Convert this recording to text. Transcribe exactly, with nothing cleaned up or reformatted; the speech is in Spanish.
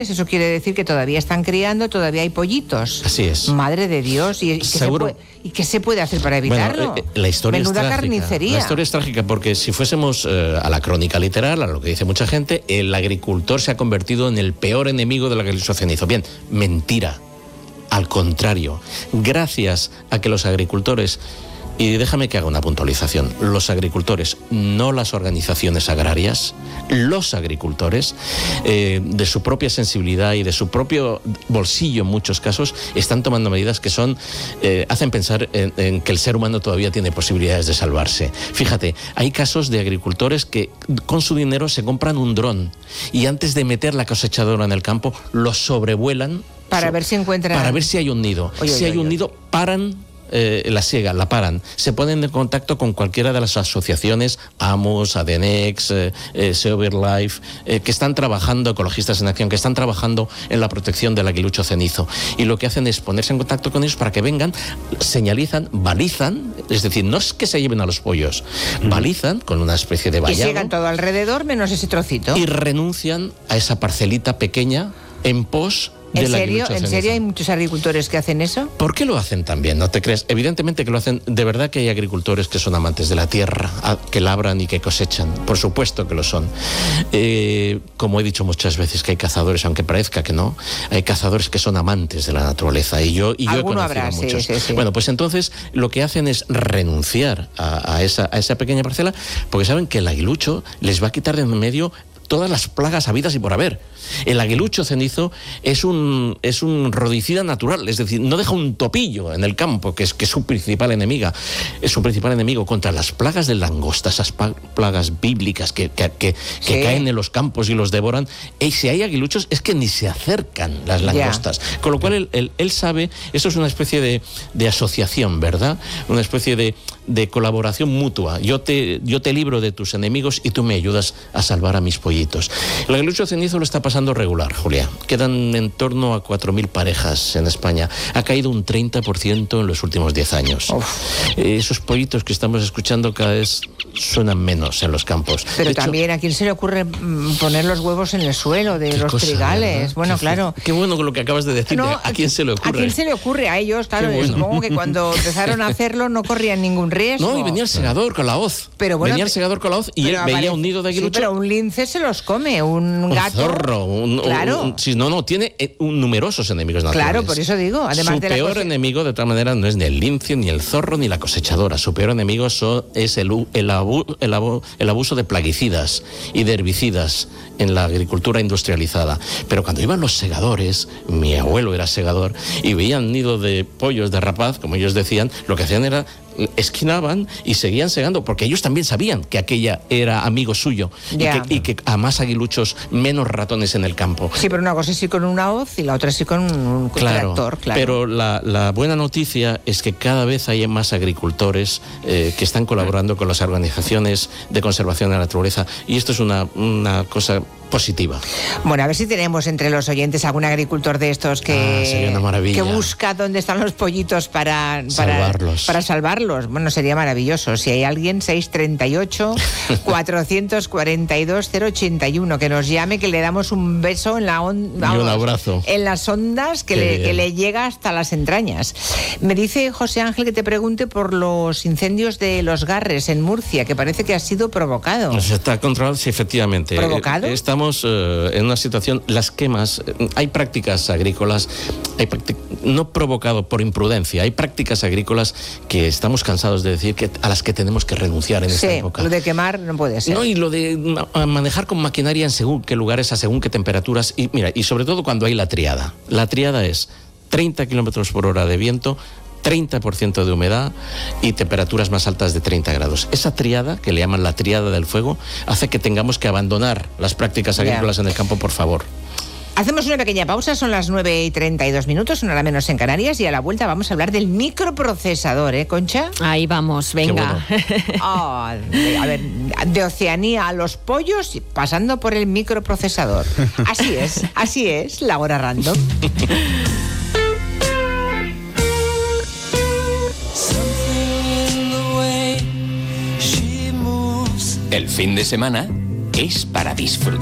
Eso quiere decir que todavía están criando, todavía hay pollitos. Así es. Madre de Dios. ¿Y, y, qué, se puede, ¿y qué se puede hacer para evitarlo? Bueno, eh, la historia Menuda es trágica. carnicería. La historia es trágica porque si fuésemos eh, a la crónica literal, a lo que dice mucha gente, el agricultor se ha convertido en el peor enemigo del agricultor cenizo. Bien, mentira. Al contrario, gracias a que los agricultores... Y déjame que haga una puntualización. Los agricultores, no las organizaciones agrarias, los agricultores, eh, de su propia sensibilidad y de su propio bolsillo en muchos casos, están tomando medidas que son, eh, hacen pensar en, en que el ser humano todavía tiene posibilidades de salvarse. Fíjate, hay casos de agricultores que con su dinero se compran un dron y antes de meter la cosechadora en el campo, lo sobrevuelan. Para so, ver si encuentran... Para ver si hay un nido. Oye, si oye, hay un oye. nido, paran... Eh, la siega, la paran, se ponen en contacto con cualquiera de las asociaciones, AMOS, ADENEX, eh, eh, SeoverLife, eh, que están trabajando, Ecologistas en Acción, que están trabajando en la protección del aguilucho cenizo. Y lo que hacen es ponerse en contacto con ellos para que vengan, señalizan, balizan, es decir, no es que se lleven a los pollos, mm. balizan con una especie de vallado. Y sigan todo alrededor menos ese trocito. Y renuncian a esa parcelita pequeña en pos... ¿En serio? ¿En serio hay muchos agricultores que hacen eso? ¿Por qué lo hacen también? No te crees. Evidentemente que lo hacen. De verdad que hay agricultores que son amantes de la tierra, que labran y que cosechan. Por supuesto que lo son. Eh, como he dicho muchas veces que hay cazadores, aunque parezca que no, hay cazadores que son amantes de la naturaleza. Y yo, y yo he conocido habrá, muchos. Sí, sí, sí. Bueno, pues entonces lo que hacen es renunciar a, a, esa, a esa pequeña parcela porque saben que el aguilucho les va a quitar de en medio todas las plagas habidas y por haber. El aguilucho cenizo es un, es un rodicida natural, es decir, no deja un topillo en el campo, que es, que es su principal enemiga, es su principal enemigo contra las plagas de langosta, esas plagas bíblicas que, que, que, que sí. caen en los campos y los devoran. Y si hay aguiluchos es que ni se acercan las langostas. Yeah. Con lo cual él, él, él sabe, esto es una especie de, de asociación, ¿verdad? Una especie de, de colaboración mutua. Yo te, yo te libro de tus enemigos y tú me ayudas a salvar a mis pollitos. El aguilucho cenizo lo está pasando regular, Julia. Quedan en torno a cuatro mil parejas en España. Ha caído un treinta por ciento en los últimos diez años. Eh, esos pollitos que estamos escuchando cada vez suenan menos en los campos. Pero de también hecho, a quién se le ocurre poner los huevos en el suelo de los cosa, trigales. ¿verdad? Bueno, qué, claro. Qué bueno con lo que acabas de decir. No, ¿a quién se le ocurre? ¿A quién se le ocurre? A ellos, claro. Bueno. Supongo que cuando empezaron a hacerlo no corrían ningún riesgo. No, y venía el segador con la hoz. Pero bueno, venía el segador con la hoz y él veía aparece, un nido de aguilucho. Sí, pero un lince se los come, un, un gato. Zorro, un, claro. Un, un, si no, no, tiene un, numerosos enemigos naturales. Claro, por eso digo. Además Su de peor la cose... enemigo, de otra manera, no es ni el lince, ni el zorro, ni la cosechadora. Su peor enemigo son, es el, el, abu, el, abu, el abuso de plaguicidas y de herbicidas en la agricultura industrializada. Pero cuando iban los segadores, mi abuelo era segador, y veían nido de pollos de rapaz, como ellos decían, lo que hacían era esquinaban y seguían segando, porque ellos también sabían que aquella era amigo suyo yeah. y, que, y que a más aguiluchos, menos ratones en el campo. Sí, pero una cosa sí con una hoz y la otra sí con un claro, tractor, claro. Pero la, la buena noticia es que cada vez hay más agricultores eh, que están colaborando con las organizaciones de conservación de la naturaleza, y esto es una, una cosa positiva. Bueno, a ver si tenemos entre los oyentes algún agricultor de estos que, ah, sería una maravilla. que busca dónde están los pollitos para, para salvarlos. Para salvarlos. Bueno, sería maravilloso. Si hay alguien, seis treinta y ocho, cuatrocientos cuarenta y dos, cero ochenta y uno, que nos llame, que le damos un beso en la onda. Y un abrazo. En las ondas que le, que le llega hasta las entrañas. Me dice José Ángel que te pregunte por los incendios de Los Garres en Murcia, que parece que ha sido provocado. Pues está controlado, sí, efectivamente. ¿Provocado? Estamos eh, en una situación, las quemas, eh, hay prácticas agrícolas, hay práctic- no provocado por imprudencia, hay prácticas agrícolas que estamos cansados de decir que a las que tenemos que renunciar en sí, esta época. Lo de quemar no puede ser. No, y lo de ma- manejar con maquinaria en según qué lugares, a según qué temperaturas, y mira, y sobre todo cuando hay la triada. La triada es treinta kilómetros por hora de viento, treinta por ciento de humedad y temperaturas más altas de treinta grados. Esa triada, que le llaman la triada del fuego, hace que tengamos que abandonar las prácticas agrícolas yeah. en el campo, por favor. Hacemos una pequeña pausa, son las nueve y treinta y dos minutos, una hora menos en Canarias, y a la vuelta vamos a hablar del microprocesador, ¿eh, Concha? Ahí vamos, venga. Bueno. Oh, a ver, de Oceanía a los pollos, pasando por el microprocesador. Así es, así es, la hora random. El fin de semana es para disfrutar.